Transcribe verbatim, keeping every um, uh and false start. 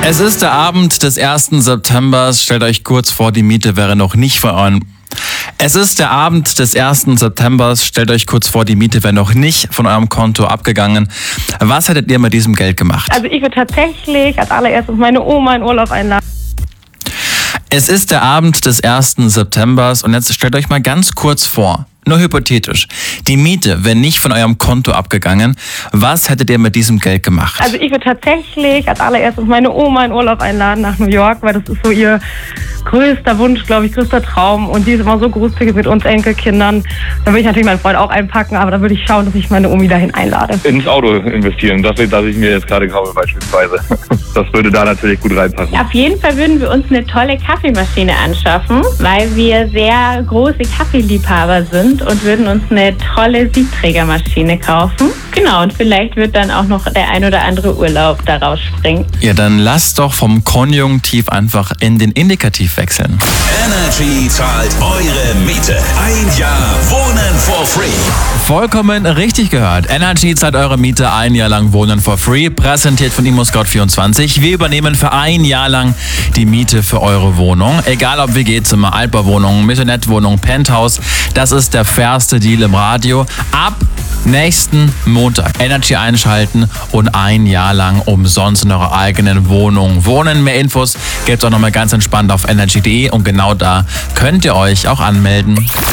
Es ist der Abend des ersten September. Stellt euch kurz vor, die Miete wäre noch nicht von euren... Es ist der Abend des ersten September. Stellt euch kurz vor, die Miete wäre noch nicht von eurem Konto abgegangen. Was hättet ihr mit diesem Geld gemacht? Also ich würde tatsächlich als allererstes meine Oma in Urlaub einladen. Es ist der Abend des ersten September und jetzt stellt euch mal ganz kurz vor, nur hypothetisch, die Miete wäre nicht von eurem Konto abgegangen. Was hättet ihr mit diesem Geld gemacht? Also ich würde tatsächlich als allererstes meine Oma in Urlaub einladen nach New York, weil das ist so ihr größter Wunsch, glaube ich, größter Traum. Und die ist immer so großzügig mit uns Enkelkindern. Da würde ich natürlich meinen Freund auch einpacken, aber da würde ich schauen, dass ich meine Omi dahin einlade. Ins Auto investieren, das, das ich mir jetzt gerade kaufe beispielsweise. Das würde da natürlich gut reinpassen. Auf jeden Fall würden wir uns eine tolle Kaffeemaschine anschaffen, weil wir sehr große Kaffeeliebhaber sind und würden uns eine tolle Siebträgermaschine kaufen. Genau, und vielleicht wird dann auch noch der ein oder andere Urlaub daraus springen. Ja, dann lasst doch vom Konjunktiv einfach in den Indikativ wechseln. Energy zahlt eure Miete. Ein Jahr Wohnen for free. Vollkommen richtig gehört. Energy zahlt eure Miete ein Jahr lang Wohnen for free. Präsentiert von ImmoScout vierundzwanzig. Wir übernehmen für ein Jahr lang die Miete für eure Wohnung. Egal ob W G-Zimmer, Altbauwohnung, Maisonette-Wohnung, Penthouse. Das ist der fairste Deal im Radio. Ab nächsten Montag Energy einschalten und ein Jahr lang umsonst in eurer eigenen Wohnung wohnen. Mehr Infos gibt's auch nochmal ganz entspannt auf energy punkt de und genau da könnt ihr euch auch anmelden.